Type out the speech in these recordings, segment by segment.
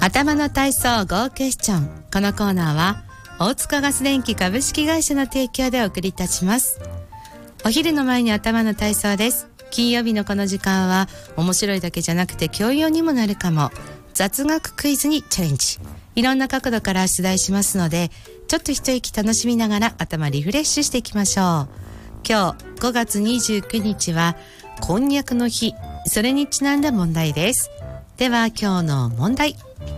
頭の体操GOクエスチョン。このコーナーは大塚ガス電気株式会社の提供でお送りいたします。お昼の前に頭の体操です。金曜日のこの時間は面白いだけじゃなくて教養にもなるかも。雑学クイズにチャレンジ。いろんな角度から出題しますので、ちょっと一息楽しみながら頭リフレッシュしていきましょう。今日5月29日はこんにゃくの日。それにちなんだ問題です。では今日の問題。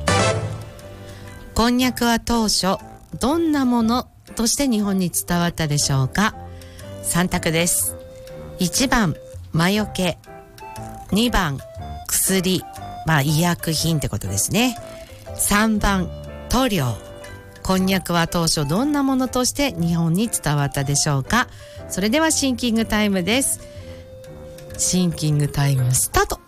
こんにゃくは当初どんなものとして日本に伝わったでしょうか。3択です。1番魔除け、2番薬、医薬品ってことですね。3番塗料。こんにゃくは当初どんなものとして日本に伝わったでしょうか。それではシンキングタイムです。シンキングタイムスタート。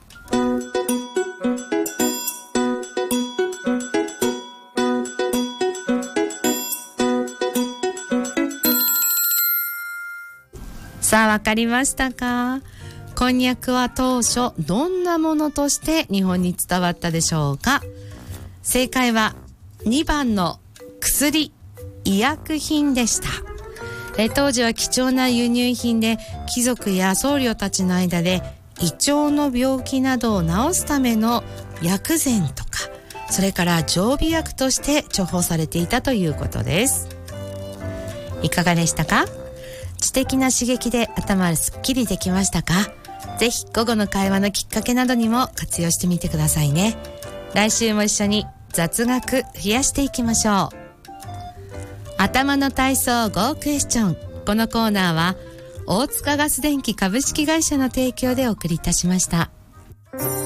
さあ、わかりましたか？こんにゃくは当初どんなものとして日本に伝わったでしょうか。正解は2番の薬、医薬品でした。当時は貴重な輸入品で、貴族や僧侶たちの間で胃腸の病気などを治すための薬膳とか、それから常備薬として重宝されていたということです。いかがでしたか？知的な刺激で頭すっきりできましたか？ぜひ午後の会話のきっかけなどにも活用してみてくださいね。来週も一緒に雑学増やしていきましょう。頭の体操GOクエスチョン。このコーナーは大塚ガス電気株式会社の提供でお送りいたしました。